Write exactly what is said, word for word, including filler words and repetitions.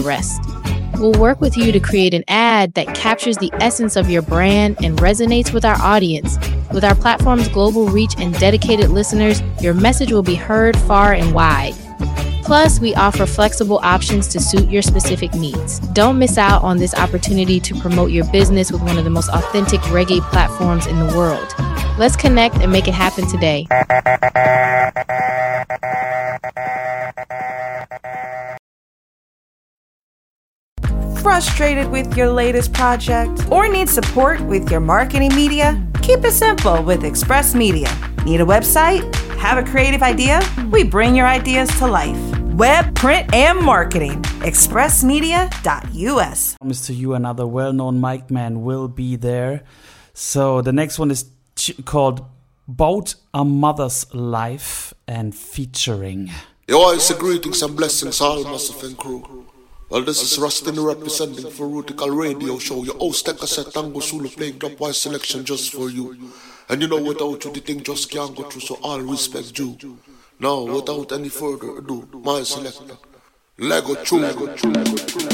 rest. We'll work with you to create an ad that captures the essence of your brand and resonates with our audience. With our platform's global reach and dedicated listeners, your message will be heard far and wide. Plus, we offer flexible options to suit your specific needs. Don't miss out on this opportunity to promote your business with one of the most authentic reggae platforms in the world. Let's connect and make it happen today. Frustrated with your latest project or need support with your marketing media? Keep it simple with Express Media. Need a website? Have a creative idea? We bring your ideas to life. Web, print, and marketing. express media dot u s. Promise to you another well-known mic man will be there. So the next one is ch- called About a Mother's Life and featuring. Yo, it's a greetings and blessings all Massive and crew. Well, this is Rustin representing for Rutical Radio Show. Your host, Tekasset Tango Sulu playing Dropwise selection just for you. And you know, without you, the thing just can't go through, so all respect due. Now, without any further ado, my selector, Lego True. Lego True. Lego True.